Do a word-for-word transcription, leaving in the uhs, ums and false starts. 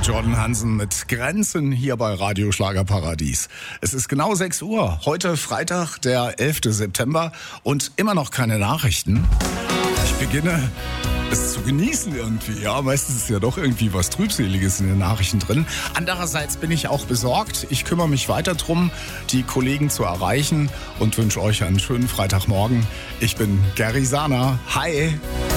Jordan Hansen mit Grenzen hier bei Radio Schlagerparadies. Es ist genau sechs Uhr, heute Freitag, der elfter September und immer noch keine Nachrichten. Ich beginne es zu genießen irgendwie, ja. Meistens ist ja doch irgendwie was Trübseliges in den Nachrichten drin. Andererseits bin ich auch besorgt. Ich kümmere mich weiter drum, die Kollegen zu erreichen und wünsche euch einen schönen Freitagmorgen. Ich bin Gary Sana. Hi!